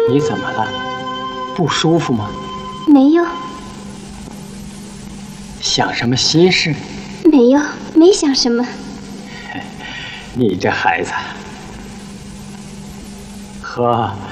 你怎么了？不舒服吗？ 没有。 想什么心事？ 没有，没想什么。 你这孩子，和